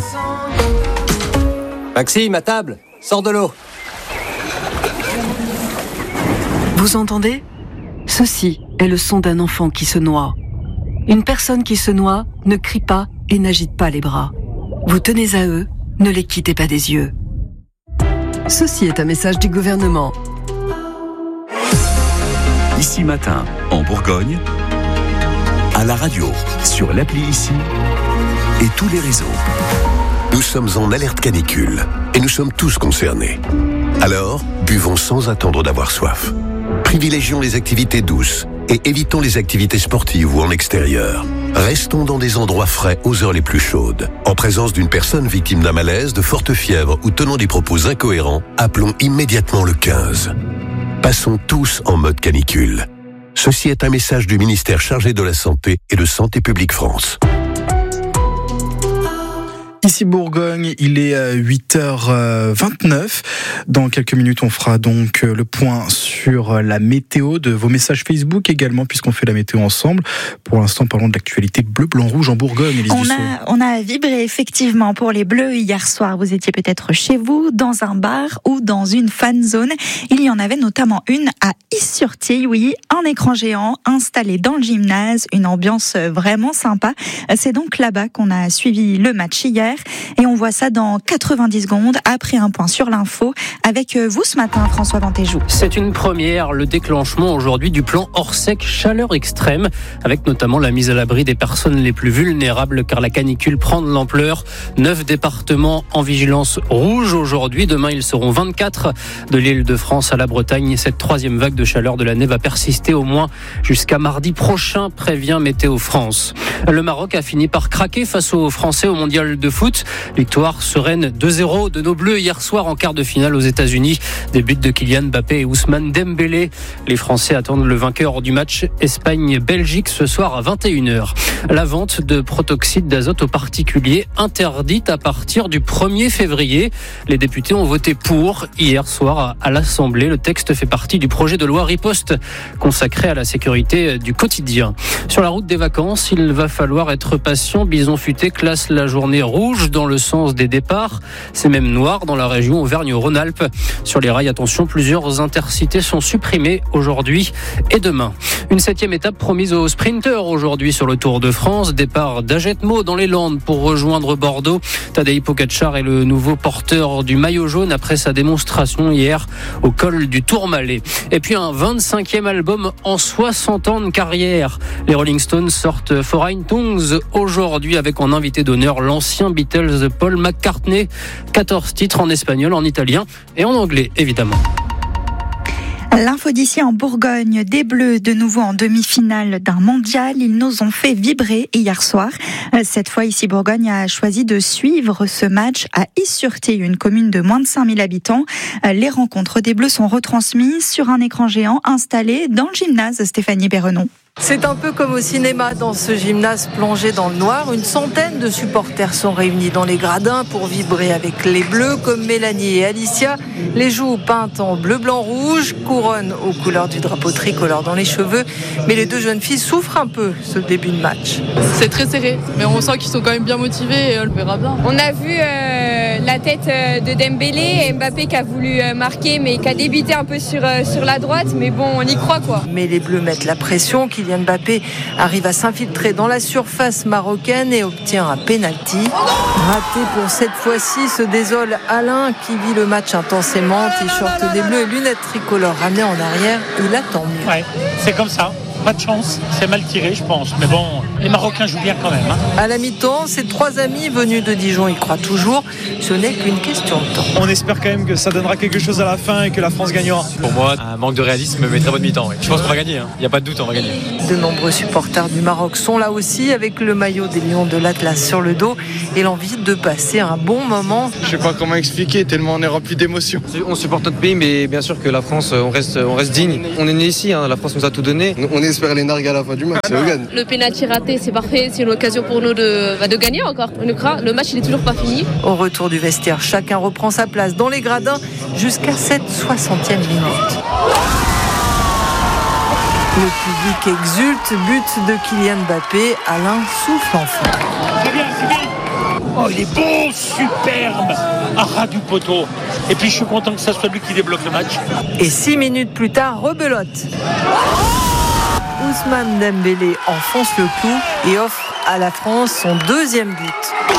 Maxime, à table, sors de l'eau. Vous entendez ? Ceci est le son d'un enfant qui se noie. Une personne qui se noie ne crie pas et n'agite pas les bras. Vous tenez à eux, ne les quittez pas des yeux. Ceci est un message du gouvernement. Ici Matin, en Bourgogne, à la radio, sur l'appli Ici et tous les réseaux. Nous sommes en alerte canicule et nous sommes tous concernés. Alors, buvons sans attendre d'avoir soif. Privilégions les activités douces et évitons les activités sportives ou en extérieur. Restons dans des endroits frais aux heures les plus chaudes. En présence d'une personne victime d'un malaise, de forte fièvre ou tenant des propos incohérents, appelons immédiatement le 15. Passons tous en mode canicule. Ceci est un message du ministère chargé de la Santé et de Santé publique France. Ici Bourgogne, il est 8h29. Dans quelques minutes, on fera donc le point sur la météo, de vos messages Facebook également, puisqu'on fait la météo ensemble. Pour l'instant, parlons de l'actualité bleu, blanc, rouge en Bourgogne. Élise Dussault. On a vibré effectivement pour les Bleus hier soir. Vous étiez peut-être chez vous, dans un bar ou dans une fan zone. Il y en avait notamment une à Is-sur-Tille, oui, un écran géant installé dans le gymnase, une ambiance vraiment sympa. C'est donc là-bas qu'on a suivi le match hier. Et on voit ça dans 90 secondes après un point sur l'info avec vous ce matin, François Vantéjou. C'est une première, le déclenchement aujourd'hui du plan Orsec chaleur extrême, avec notamment la mise à l'abri des personnes les plus vulnérables car la canicule prend de l'ampleur. 9 départements en vigilance rouge aujourd'hui. Demain, ils seront 24 de l'Île-de-France à la Bretagne. Cette troisième vague de chaleur de l'année va persister au moins jusqu'à mardi prochain, prévient Météo France. Le Maroc a fini par craquer face aux Français au mondial de foot. Victoire sereine 2-0 de nos Bleus hier soir en quart de finale aux États-Unis. Des buts de Kylian Mbappé et Ousmane Dembélé. Les Français attendent le vainqueur du match Espagne-Belgique ce soir à 21h. La vente de protoxyde d'azote aux particuliers interdite à partir du 1er février. Les députés ont voté pour hier soir à l'Assemblée. Le texte fait partie du projet de loi Riposte consacré à la sécurité du quotidien. Sur la route des vacances, il va falloir être patient. Bison Futé classe la journée rouge dans le sens des départs. C'est même noir dans la région Auvergne-Rhône-Alpes. Sur les rails, attention, plusieurs intercités sont supprimées aujourd'hui et demain. Une 7e étape promise aux sprinteurs aujourd'hui sur le Tour de France. Départ d'Agetmo dans les Landes pour rejoindre Bordeaux. Tadej Pogačar est le nouveau porteur du maillot jaune après sa démonstration hier au col du Tourmalet. Et puis un 25e album en 60 ans de carrière. Les Rolling Stones sortent Foreign Tongues aujourd'hui avec en invité d'honneur l'ancien Beatles Paul McCartney. 14 titres en espagnol, en italien et en anglais évidemment. L'info d'ici en Bourgogne, des Bleus de nouveau en demi-finale d'un mondial. Ils nous ont fait vibrer hier soir. Cette fois, ici Bourgogne a choisi de suivre ce match à Is-sur-Tille, une commune de moins de 5000 habitants. Les rencontres des Bleus sont retransmises sur un écran géant installé dans le gymnase Stéphanie Berrenon. C'est un peu comme au cinéma dans ce gymnase plongé dans le noir. Une centaine de supporters sont réunis dans les gradins pour vibrer avec les Bleus, comme Mélanie et Alicia. Les joues peintes en bleu, blanc, rouge, couronne aux couleurs du drapeau tricolore dans les cheveux. Mais les deux jeunes filles souffrent un peu ce début de match. C'est très serré, mais on sent qu'ils sont quand même bien motivés et on le verra bien. On a vu la tête de Dembélé et Mbappé qui a voulu marquer mais qui a débuté un peu sur la droite. Mais bon, on y croit quoi. Mais les Bleus mettent la pression. Kylian Mbappé arrive à s'infiltrer dans la surface marocaine et obtient un penalty. Raté pour cette fois-ci, se désole Alain qui vit le match intensément. T-shirt des Bleus et lunettes tricolores ramenées en arrière. Il attend mieux. Ouais, c'est comme ça. Pas de chance, c'est mal tiré je pense, mais bon, les Marocains jouent bien quand même. À la mi-temps, ces trois amis venus de Dijon y croient toujours, ce n'est qu'une question de temps. On espère quand même que ça donnera quelque chose à la fin et que la France gagnera. Pour moi, un manque de réalisme, mais très bonne mi-temps. Oui. Je pense qu'on va gagner, il n'y a pas de doute, on va gagner. De nombreux supporters du Maroc sont là aussi avec le maillot des Lions de l'Atlas sur le dos et l'envie de passer un bon moment. Je sais pas comment expliquer, tellement on est rempli d'émotions. On supporte notre pays, mais bien sûr que la France, on reste digne. On est né ici, la France nous a tout donné. On espère les nargues à la fin du match, c'est Hogan. Le pénalty raté, c'est parfait, c'est une occasion pour nous de gagner encore. Le match, il est toujours pas fini. Au retour du vestiaire, chacun reprend sa place dans les gradins jusqu'à cette 60e minute. Le public exulte, but de Kylian Mbappé, Alain souffle enfin. Très bien, c'est bien. Oh, il est beau, superbe, à ras du poteau. Et puis je suis content que ça soit lui qui débloque le match. Et 6 minutes plus tard, rebelote. Ousmane Dembélé enfonce le clou et offre à la France son deuxième but.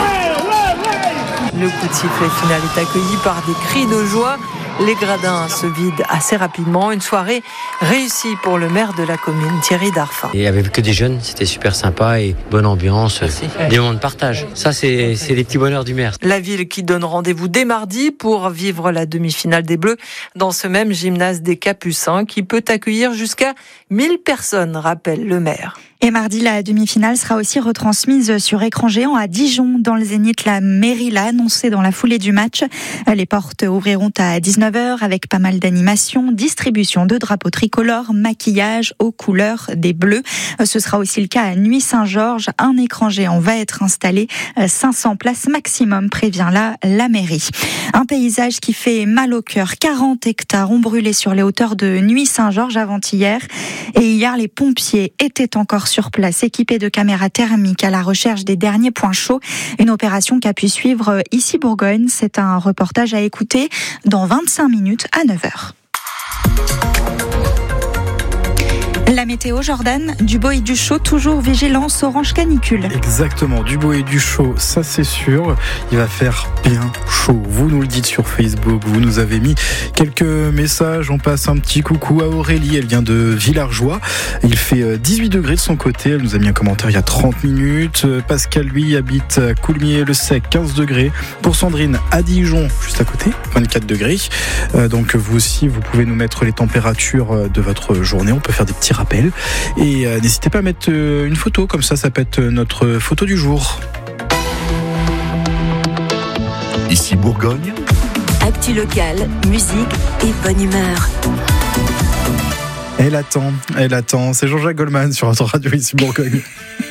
Le coup de sifflet final est accueilli par des cris de joie. Les gradins se vident assez rapidement. Une soirée réussie pour le maire de la commune, Thierry Darfin. Il n'y avait que des jeunes, c'était super sympa et bonne ambiance, des moments de partage. Ça, c'est les petits bonheurs du maire. La ville qui donne rendez-vous dès mardi pour vivre la demi-finale des Bleus dans ce même gymnase des Capucins qui peut accueillir jusqu'à 1000 personnes, rappelle le maire. Et mardi, la demi-finale sera aussi retransmise sur écran géant à Dijon, dans le Zénith. La mairie l'a annoncé dans la foulée du match. Les portes ouvriront à 19h avec pas mal d'animations, distribution de drapeaux tricolores, maquillage aux couleurs des Bleus. Ce sera aussi le cas à Nuits-Saint-Georges. Un écran géant va être installé. 500 places maximum, prévient là la mairie. Un paysage qui fait mal au cœur. 40 hectares ont brûlé sur les hauteurs de Nuits-Saint-Georges avant-hier. Et hier, les pompiers étaient encore sur place, équipés de caméras thermiques à la recherche des derniers points chauds. Une opération qu'a pu suivre ici Bourgogne. C'est un reportage à écouter dans 25 minutes à 9h. La météo, Jordan, du beau et du chaud, toujours vigilance orange canicule. Exactement, du beau et du chaud, ça c'est sûr. Il va faire bien chaud. Vous nous le dites sur Facebook, vous nous avez mis quelques messages. On passe un petit coucou à Aurélie, elle vient de Villarjois. Il fait 18 degrés de son côté, elle nous a mis un commentaire il y a 30 minutes. Pascal, lui, habite à Coulmiers-le-Sec, 15 degrés. Pour Sandrine, à Dijon, juste à côté, 24 degrés. Donc vous aussi, vous pouvez nous mettre les températures de votre journée. On peut faire des petits rappels. Et n'hésitez pas à mettre une photo, comme ça peut être notre photo du jour. Ici Bourgogne. Actu locale, musique et bonne humeur. Elle attend. C'est Jean-Jacques Goldman sur notre radio ici Bourgogne.